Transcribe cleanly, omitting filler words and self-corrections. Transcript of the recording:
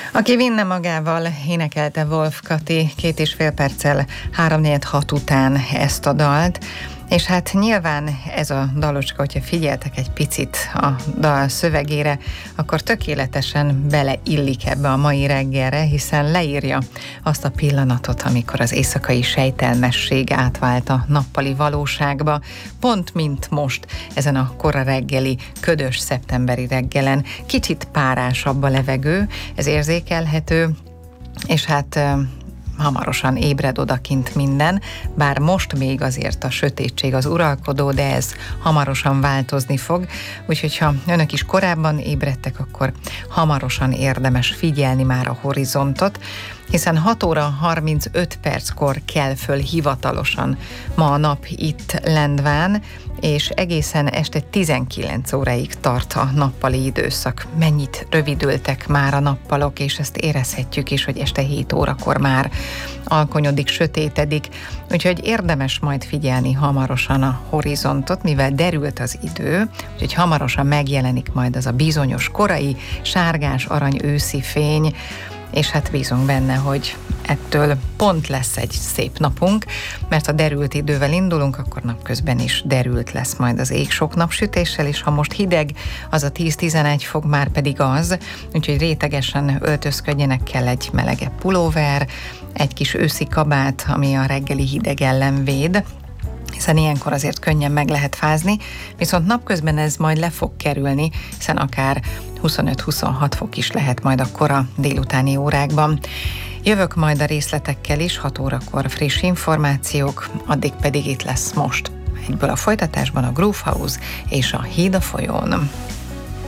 Aki vinne magával, énekelte Wolf Kati 2,5 perccel 3-4-6 után ezt a dalt, és hát nyilván ez a dalocska, hogyha figyeltek egy picit a dal szövegére, akkor tökéletesen beleillik ebbe a mai reggelre, hiszen leírja azt a pillanatot, amikor az éjszakai sejtelmesség átvált a nappali valóságba, pont mint most, ezen a kora reggeli, ködös szeptemberi reggelen. Kicsit párásabb a levegő, ez érzékelhető, és hát hamarosan ébred odakint minden, bár most még azért a sötétség az uralkodó, de ez hamarosan változni fog, úgyhogy ha önök is korábban ébredtek, akkor hamarosan érdemes figyelni már a horizontot, hiszen 6 óra 35 perckor kell föl hivatalosan ma a nap itt Lendván, és egészen este 19 óráig tart a nappali időszak. Mennyit rövidültek már a nappalok, és ezt érezhetjük is, hogy este 7 órakor már alkonyodik, sötétedik, úgyhogy érdemes majd figyelni hamarosan a horizontot, mivel derült az idő, úgyhogy hamarosan megjelenik majd az a bizonyos korai, sárgás, arany őszi fény, és hát bízunk benne, hogy ettől pont lesz egy szép napunk, mert ha derült idővel indulunk, akkor napközben is derült lesz majd az ég sok napsütéssel, és ha most hideg, az a 10-11 fok már pedig az, úgyhogy rétegesen öltözködjenek, kell egy melegebb pulóver, egy kis őszi kabát, ami a reggeli hideg ellen véd, hiszen ilyenkor azért könnyen meg lehet fázni, viszont napközben ez majd le fog kerülni, hiszen akár 25-26 fok is lehet majd a kora délutáni órákban. Jövök majd a részletekkel is, 6 órakor friss információk, addig pedig itt lesz most egyből a folytatásban a Groove House és a Híd a folyón.